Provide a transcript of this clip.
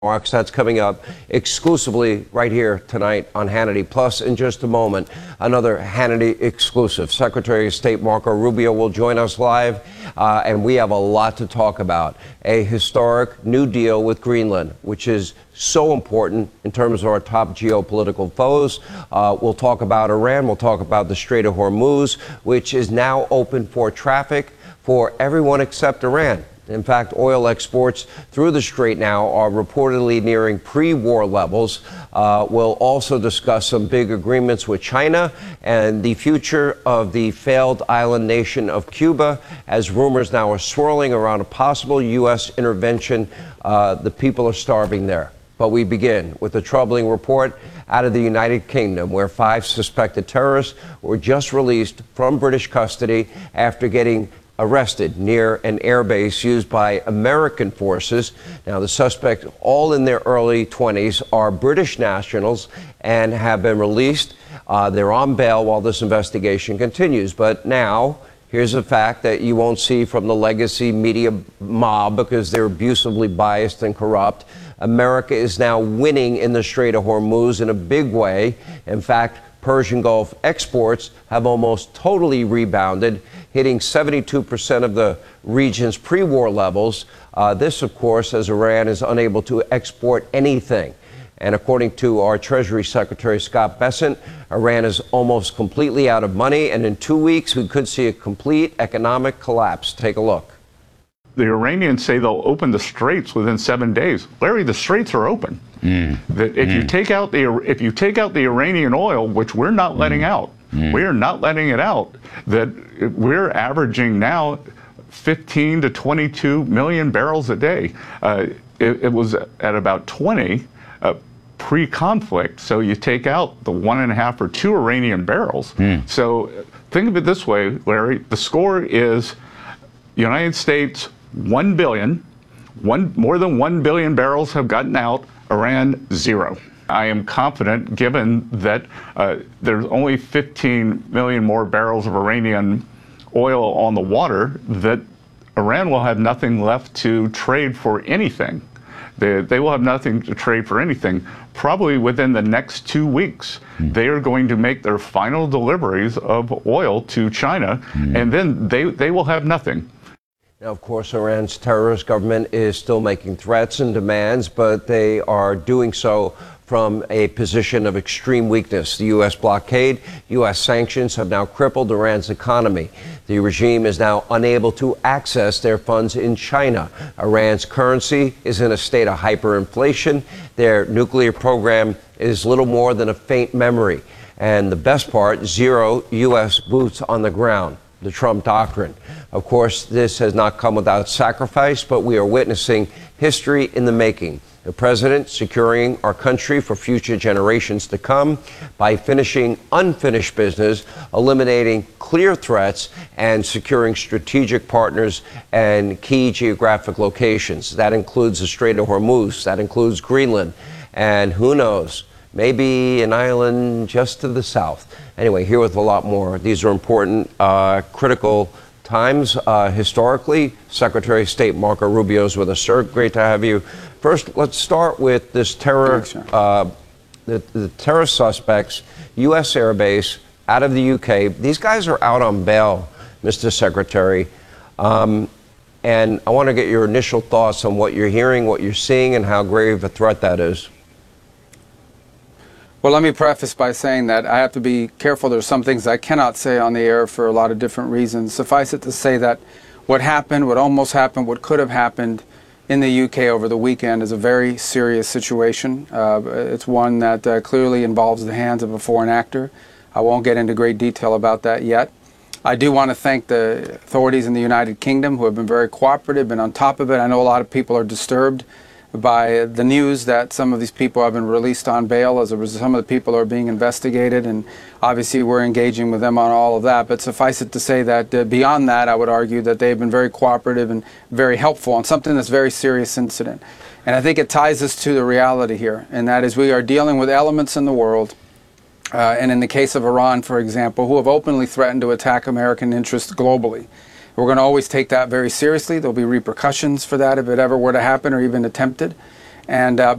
Marks. That's coming up exclusively right here tonight on Hannity. Plus, in just a moment, another Hannity exclusive. Secretary of State Marco Rubio will join us live, and we have a lot to talk about. A historic new deal with Greenland, which is so important in terms of our top geopolitical foes. We'll talk about Iran. We'll talk about the Strait of Hormuz, which is now open for traffic for everyone except Iran. In fact, oil exports through the strait now are reportedly nearing pre-war levels. We'll also discuss some big agreements with China and the future of the failed island nation of Cuba, as rumors now are swirling around a possible U.S. intervention. The people are starving there. But we begin with a troubling report out of the United Kingdom, where 5 suspected terrorists were just released from British custody after getting arrested near an airbase used by American forces. Now, the suspects, all in their early 20s, are British nationals and have been released. They're on bail while this investigation continues. But now, here's a fact that you won't see from the legacy media mob because they're abusively biased and corrupt. America is now winning in the Strait of Hormuz in a big way. In fact, Persian Gulf exports have almost totally rebounded, hitting 72% of the region's pre-war levels. This, of course, as Iran is unable to export anything. And according to our Treasury Secretary, Scott Bessent, Iran is almost completely out of money. And in 2 weeks, we could see a complete economic collapse. Take a look. The Iranians say they'll open the straits within 7 days. Larry, the straits are open. That if you take out the Iranian oil, which we're not letting out, we are not letting it out, that we're averaging now 15 to 22 million barrels a day. It was at about 20 pre-conflict. So you take out the 1.5 or 2 Iranian barrels. So think of it this way, Larry. The score is United States 1 billion, more than 1 billion barrels have gotten out. Iran 0. I am confident, given that there's only 15 million more barrels of Iranian oil on the water, that Iran will have nothing left to trade for anything. They will have nothing to trade for anything. Probably within the next 2 weeks, they are going to make their final deliveries of oil to China, and then they will have nothing. Now, of course, Iran's terrorist government is still making threats and demands, but they are doing so from a position of extreme weakness. The U.S. blockade, U.S. sanctions have now crippled Iran's economy. The regime is now unable to access their funds in China. Iran's currency is in a state of hyperinflation. Their nuclear program is little more than a faint memory. And the best part, 0 U.S. boots on the ground. The Trump doctrine. Of course, this has not come without sacrifice, but we are witnessing history in the making. The president securing our country for future generations to come by finishing unfinished business, eliminating clear threats, and securing strategic partners and key geographic locations. That includes the Strait of Hormuz, that includes Greenland, and who knows, maybe an island just to the south. Anyway, here with a lot more. These are important, critical times historically. Secretary of State Marco Rubio is with us, sir. Great to have you. First, let's start with this terror, the terror suspects, U.S. airbase out of the U.K. These guys are out on bail, Mr. Secretary. And I want to get your initial thoughts on what you're hearing, what you're seeing, and how grave a threat that is. Well, let me preface by saying that I have to be careful. There's some things I cannot say on the air for a lot of different reasons. Suffice it to say that what happened, what almost happened, what could have happened in the UK over the weekend is a very serious situation. It's one that clearly involves the hands of a foreign actor. I won't get into great detail about that yet. I do want to thank the authorities in the United Kingdom who have been very cooperative, been on top of it. I know a lot of people are disturbed by the news that some of these people have been released on bail, as some of the people are being investigated, and obviously we're engaging with them on all of that. But suffice it to say that beyond that, I would argue that they've been very cooperative and very helpful on something that's a very serious incident. And I think it ties us to the reality here, and that is we are dealing with elements in the world, and in the case of Iran, for example, who have openly threatened to attack American interests globally. We're going to always take that very seriously. There'll be repercussions for that if it ever were to happen or even attempted. And